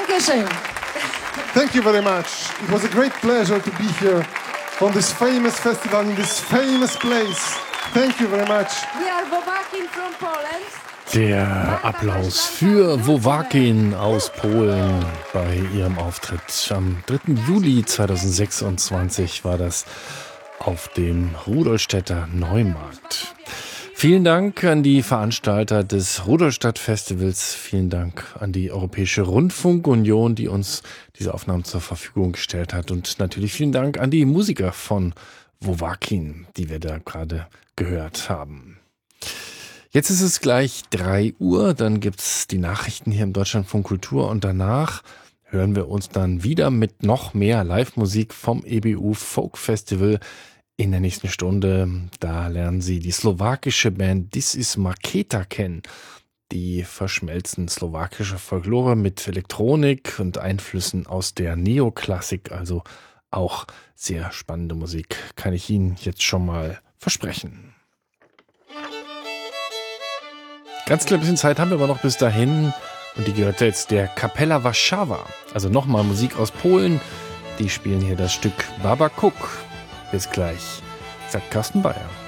Dankeschön. Thank you very much. It was a great pleasure to be here on this famous festival in this famous place. Thank you very much. We are Wowakin from Poland. Der Applaus für Wowakin aus Polen bei ihrem Auftritt. Am 3. Juli 2026 war das auf dem Rudolstädter Neumarkt. Vielen Dank an die Veranstalter des Rudolstadt-Festivals. Vielen Dank an die Europäische Rundfunkunion, die uns diese Aufnahmen zur Verfügung gestellt hat. Und natürlich vielen Dank an die Musiker von Wowakin, die wir da gerade gehört haben. Jetzt ist es gleich 3 Uhr, dann gibt's die Nachrichten hier im Deutschlandfunk Kultur und danach hören wir uns dann wieder mit noch mehr Live-Musik vom EBU Folk Festival in der nächsten Stunde. Da lernen Sie die slowakische Band This is Marketa kennen. Die verschmelzen slowakische Folklore mit Elektronik und Einflüssen aus der Neoklassik, also auch sehr spannende Musik, kann ich Ihnen jetzt schon mal versprechen. Ganz klein bisschen Zeit haben wir aber noch bis dahin und die gehört jetzt der Kapella Warszawa. Also nochmal Musik aus Polen. Die spielen hier das Stück Baba Cook. Bis gleich, sagt Carsten Bayer.